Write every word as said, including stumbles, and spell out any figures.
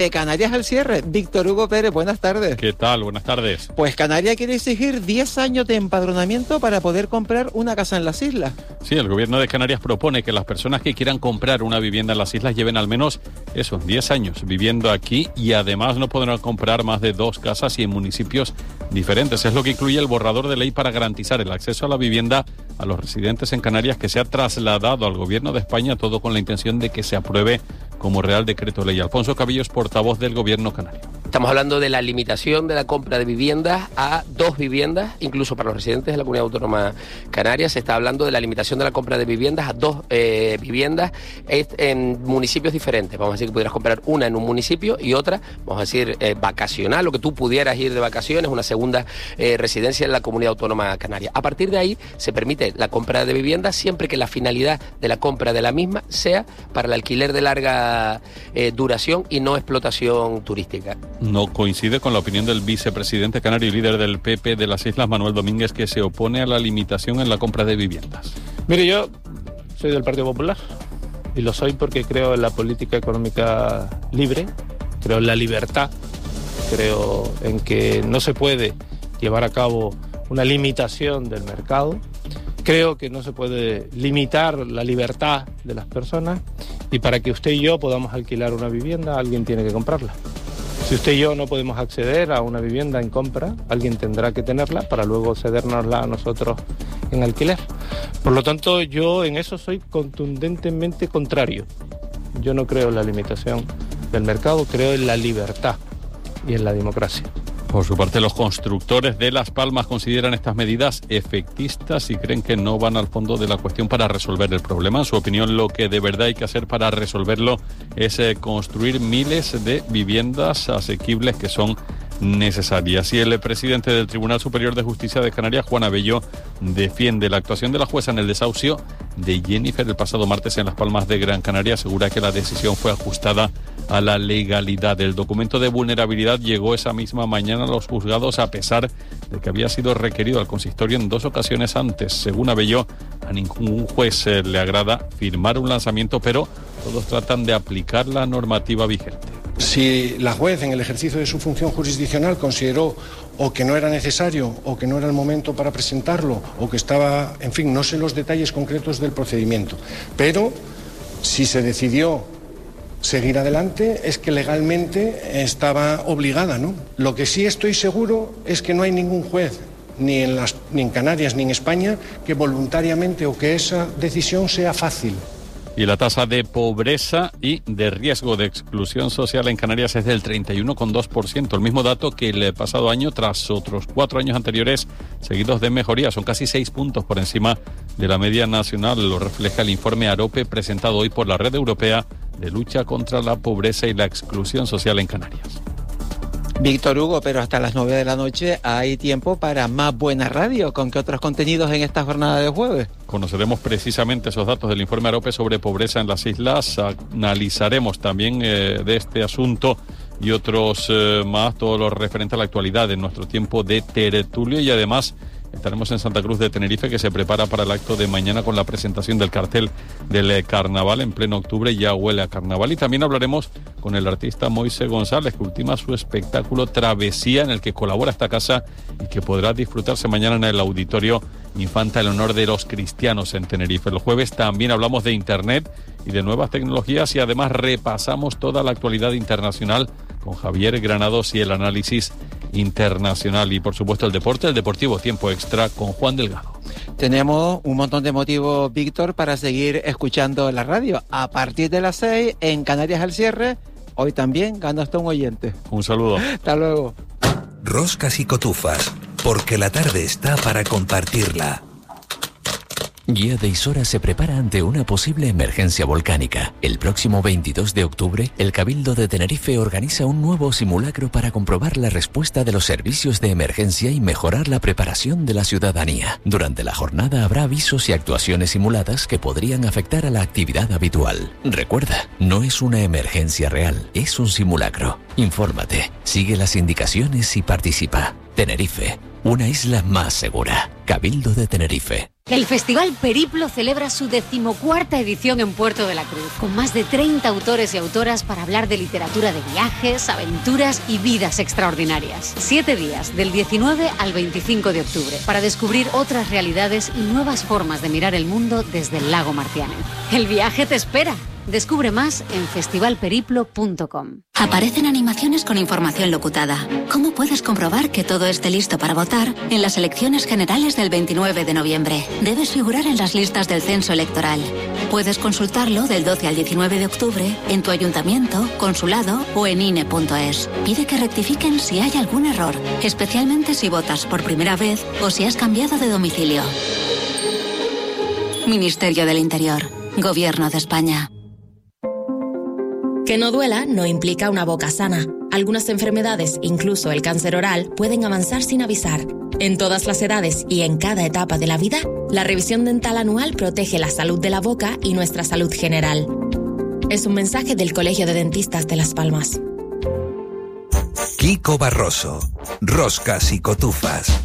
Canarias al cierre. Víctor Hugo Pérez, buenas tardes. ¿Qué tal? Buenas tardes. Pues Canarias quiere exigir diez años de empadronamiento para poder comprar una casa en las islas. Sí, el gobierno de Canarias propone que las personas que quieran comprar una vivienda en las islas lleven al menos esos diez años viviendo aquí y además no podrán comprar más de dos casas y en municipios diferentes. Es lo que incluye el borrador de ley para garantizar el acceso a la vivienda a los residentes en Canarias, que se ha trasladado al gobierno de España, todo con la intención de que se apruebe como Real Decreto Ley. Alfonso Cabillos, portavoz del gobierno canario. Estamos hablando de la limitación de la compra de viviendas a dos viviendas, incluso para los residentes de la Comunidad Autónoma Canaria. Se está hablando de la limitación de la compra de viviendas a dos eh, viviendas en municipios diferentes. Vamos a decir que pudieras comprar una en un municipio y otra, vamos a decir, eh, vacacional, o que tú pudieras ir de vacaciones, una segunda eh, residencia en la Comunidad Autónoma Canaria. A partir de ahí se permite la compra de viviendas siempre que la finalidad de la compra de la misma sea para el alquiler de larga eh, duración y no explotación turística. No coincide con la opinión del vicepresidente canario y líder del P P de las Islas, Manuel Domínguez, que se opone a la limitación en la compra de viviendas. Mire, yo soy del Partido Popular y lo soy porque creo en la política económica libre, creo en la libertad, creo en que no se puede llevar a cabo una limitación del mercado, creo que no se puede limitar la libertad de las personas y para que usted y yo podamos alquilar una vivienda, alguien tiene que comprarla. Si usted y yo no podemos acceder a una vivienda en compra, alguien tendrá que tenerla para luego cedérnosla a nosotros en alquiler. Por lo tanto, yo en eso soy contundentemente contrario. Yo no creo en la limitación del mercado, creo en la libertad y en la democracia. Por su parte, los constructores de Las Palmas consideran estas medidas efectistas y creen que no van al fondo de la cuestión para resolver el problema. En su opinión, lo que de verdad hay que hacer para resolverlo es eh, construir miles de viviendas asequibles que son necesarias. Y el presidente del Tribunal Superior de Justicia de Canarias, Juan Abelló, defiende la actuación de la jueza en el desahucio de Jennifer el pasado martes en Las Palmas de Gran Canaria. Asegura que la decisión fue ajustada a la legalidad. El documento de vulnerabilidad llegó esa misma mañana a los juzgados a pesar de que había sido requerido al consistorio en dos ocasiones antes. Según Abelló, a ningún juez eh, le agrada firmar un lanzamiento, pero todos tratan de aplicar la normativa vigente. Si la juez en el ejercicio de su función jurisdiccional consideró o que no era necesario o que no era el momento para presentarlo o que estaba, en fin, no sé los detalles concretos del procedimiento, pero si se decidió seguir adelante es que legalmente estaba obligada, ¿no? Lo que sí estoy seguro es que no hay ningún juez, ni en las, ni en Canarias ni en España, que voluntariamente o que esa decisión sea fácil. Y la tasa de pobreza y de riesgo de exclusión social en Canarias es del treinta y uno coma dos por ciento, el mismo dato que el pasado año tras otros cuatro años anteriores seguidos de mejoría. Son casi seis puntos por encima de la media nacional, lo refleja el informe AROPE presentado hoy por la Red Europea de Lucha contra la Pobreza y la Exclusión Social en Canarias. Víctor Hugo, pero hasta las nueve de la noche hay tiempo para más buena radio. ¿Con qué otros contenidos en esta jornada de jueves? Conoceremos precisamente esos datos del informe AROPE sobre pobreza en las islas. Analizaremos también eh, de este asunto y otros eh, más, todo lo referente a la actualidad en nuestro tiempo de tertulio. Y además estaremos en Santa Cruz de Tenerife, que se prepara para el acto de mañana con la presentación del cartel del carnaval en pleno octubre. Ya huele a carnaval. Y también hablaremos con el artista Moise González, que ultima su espectáculo Travesía, en el que colabora esta casa y que podrá disfrutarse mañana en el Auditorio Infanta el Honor de los Cristianos en Tenerife. El jueves también hablamos de Internet y de nuevas tecnologías y además repasamos toda la actualidad internacional con Javier Granados y el análisis internacional. Y por supuesto el deporte, el Deportivo Tiempo Extra con Juan Delgado. Tenemos un montón de motivos, Víctor, para seguir escuchando la radio. A partir de las seis, en Canarias al cierre, hoy también gana hasta un oyente. Un saludo. Hasta luego. Roscas y cotufas, porque la tarde está para compartirla. Guía de Isora se prepara ante una posible emergencia volcánica. El próximo veintidós de octubre, el Cabildo de Tenerife organiza un nuevo simulacro para comprobar la respuesta de los servicios de emergencia y mejorar la preparación de la ciudadanía. Durante la jornada habrá avisos y actuaciones simuladas que podrían afectar a la actividad habitual. Recuerda, no es una emergencia real, es un simulacro. Infórmate, sigue las indicaciones y participa. Tenerife, una isla más segura. Cabildo de Tenerife. El Festival Periplo celebra su decimocuarta edición en Puerto de la Cruz, con más de treinta autores y autoras para hablar de literatura de viajes, aventuras y vidas extraordinarias. Siete días, del diecinueve al veinticinco de octubre, para descubrir otras realidades y nuevas formas de mirar el mundo desde el lago Marciano. El viaje te espera. Descubre más en festival periplo punto com. Aparecen animaciones con información locutada. ¿Cómo puedes comprobar que todo esté listo para votar en las elecciones generales del veintinueve de noviembre? Debes figurar en las listas del censo electoral. Puedes consultarlo del doce al diecinueve de octubre en tu ayuntamiento, consulado o en I N E punto es. Pide que rectifiquen si hay algún error, especialmente si votas por primera vez o si has cambiado de domicilio. Ministerio del Interior. Gobierno de España. Que no duela no implica una boca sana. Algunas enfermedades, incluso el cáncer oral, pueden avanzar sin avisar. En todas las edades y en cada etapa de la vida, la revisión dental anual protege la salud de la boca y nuestra salud general. Es un mensaje del Colegio de Dentistas de Las Palmas. Kiko Barroso, Roscas y Cotufas.